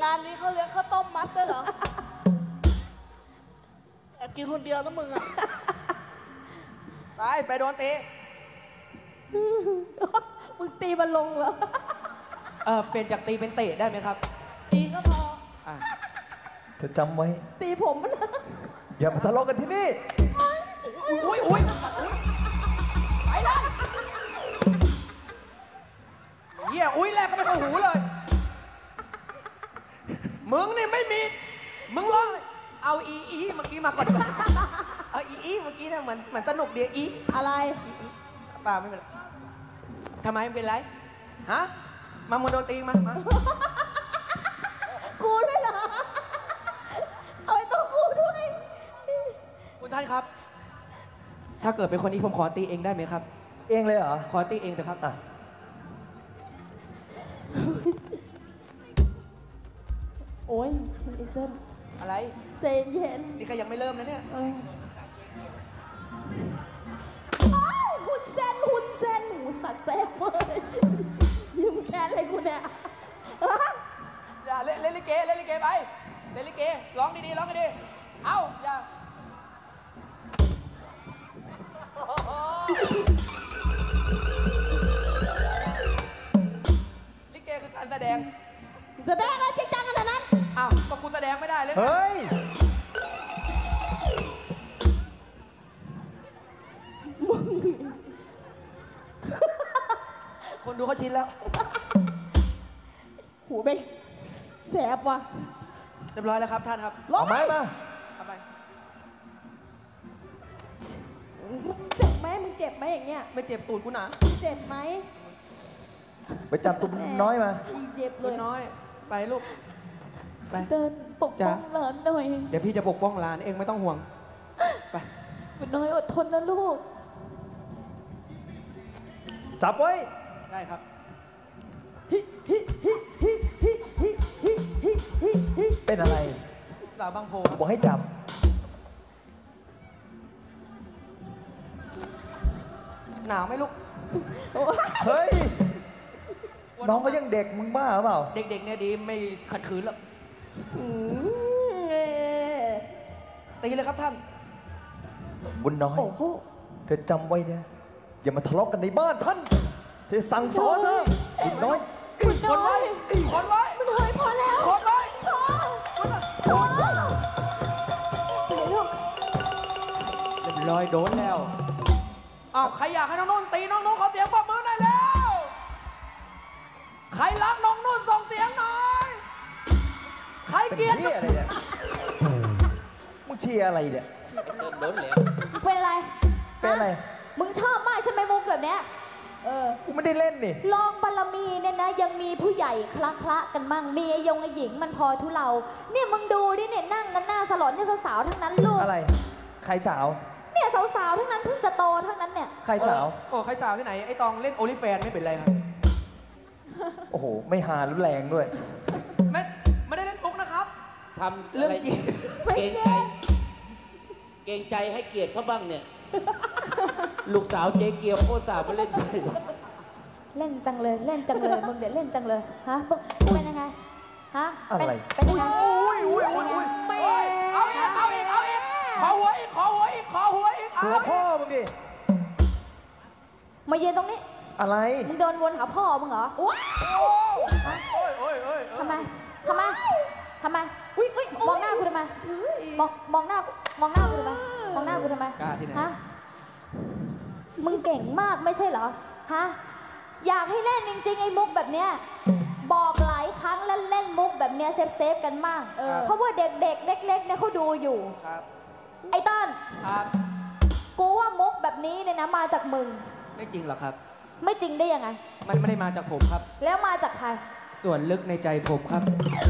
งานนี้เขาเลี้ยงข้าวต้มมัดด้วยเหรอแอบกินคนเดียวนะมึงอะไปโดนตีมึงตีมันลงเหรอเปลี่ยนจากตีเป็นเตะได้ไหมครับตีก็พอเธอจำไว้ตีผมมันอย่ามาทะเลาะกันที่นี่อุ้ยไปเลยเหี้ยอุ้ยแรกก็ไม่เข้าหูเลยมึงนี่ไม่มีมึงร้องเลยเอาอีเมื่อกี้มาก่อนดีกว่าเอาอีเมื่อกี้เนี่ยเหมือนสนุกดีอีอะไรป่าไม่เป็นไรทำไมไม่เป็นไรฮะมาโดนตีมากูด้วยเหรอเอาไอ้ตัวกูด้วยคุณท่านครับถ้าเกิดเป็นคนนี้ผมขอตีเองได้ไหมครับเองเลยเหรอขอตีเองเถอะครับโอ้ยไอ้เติ้ลอะไรใจเย็นนี่ก็ยังไม่เริ่มนะเนี่ยหุ่นเส้นหูสักแซ่บเลยยืมแค้นอะไรกูเนี่ยอย่าเล่นลิเกไปเล่นลิเกร้องดีๆเอาอย่าลิเกคือการแสดงอะไรจริงจังขนาดนั้นอ้าวก็กูแสดงไม่ได้เลยเฮ้ยคนดูเขาชินแล้วหูไปแสบว่ะเรียบร้อยแล้วครับท่านครับเอาไม้มาเอาไปเจ็บไหมมึงเจ็บไหมอย่างเงี้ยไม่เจ็บตูดกูหนาเจ็บไหมไปจับตุ้มน้อยมาเจ็บเลยน้อยไปลูกไปเดินปกป้องหลานหน่อยเดี๋ยวพี่จะปกป้องหลานเองไม่ต้องห่วงไปคุณน้อยอดทนนะลูกจับไว้ได้ครับเป็นอะไรสาวบางโพบอกให้จับหนาวไหมลูกเฮ้ยน้องก็ยังเด็กมึงบ้าหรือเปล่าเด็กๆเนี่ยดีไม่ขัดขืนหรอกตีเลยครับท่านบุญน้อยเธอจำไว้นะอย่ามาทะเลาะกันในบ้านท่านเธอสั่งสอนเธอบุญน้อยคนไว้บุญน้อยพอแล้วคนไว้เรียบร้อยโดนแล้วอ้าวใครอยากให้น้องนุ่นตีน้องนุ่นขอเสียงปรบมือหน่อยแล้วใครรักน้องนุ่นส่งเสียงหน่อยใครเกลียดอะไรเนี่ยมึงเชียร์อะไรเนี่ยโดนแล้วเป็นอะไรมึงชอบมากใช่ไหมมุกแบบเนี้ยกูไม่ได้เล่นนี่ลองบารมีเนี่ยนะยังมีผู้ใหญ่คละกันมั่งมีไอ้ยงไอ้หญิงมันพอทุเราเนี่ยมึงดูดิเนี่ยนั่งกันหน้าสลอนเนี่ยสาวๆทั้งนั้นลูกอะไรใครสาวเนี่ยสาวๆทั้งนั้นเพิ่งจะโตทั้งนั้นเนี่ยใครสาวโอ้ใครสาวที่ไหนไอ้ตองเล่นโอลิแฟนไม่เป็นไรครับโอ้โหไม่หารุนแรงด้วยไม่ได้เล่นมุกนะครับทำเรื่องจริงเกรงใจให้เกียรติเขาบ้างเนี่ยลูกสาวเจ๊เกียวโคตรสาวมาเล่นด้วยเล่นจังเลยมึงเดี๋ยวเล่นจังเลยฮะมึงเป็นยังไงฮะอะไรเป็นยังไงอุ้ยเอาอีกขอหัวอีกหัวพ่อมึงดิมายืนตรงนี้อะไรมึงเดินวนหาพ่อมึงเหรอโอ้ยทำไมมองหน้ากูทำไมมองหน้ากูทำไมกล้าที่ไหนฮะมึงเก่งมากไม่ใช่เหรอฮะอยากให้เล่นจริงๆไอ้มุกแบบเนี้ยบอกหลายครั้งเล่นมุกแบบเนี้ยเซฟกันมั่งเพราะว่าเด็กๆเล็กๆเนี่ยเขาดูอยู่ครับไอ้ต้นครับกูว่ามุกแบบนี้เนี่ยนะมาจากมึงไม่จริงหรอครับไม่จริงได้ยังไงมันไม่ได้มาจากผมครับแล้วมาจากใครส่วนลึกในใจผมครับ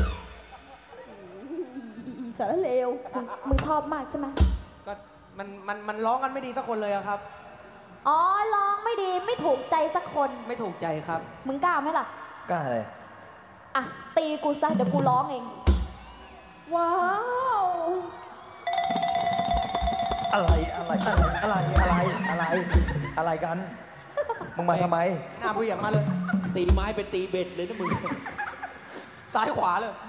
สารเลวมึงชอบมากใช่ไหมก็มันร้องกันไม่ดีสักคนเลยครับอ๋อร้องไม่ดีไม่ถูกใจสักคนไม่ถูกใจครับมึงกล้าไหมล่ะกล้าอะไรอ่ะตีกูซะเดี๋ยวกูร้องเองว้าวอะไรกันมึงมาทำไมหน้าผู้ใหญ่มาเลยตีไม้เป็นตีเบ็ดเลยนะมึงซ้ายขวาเลย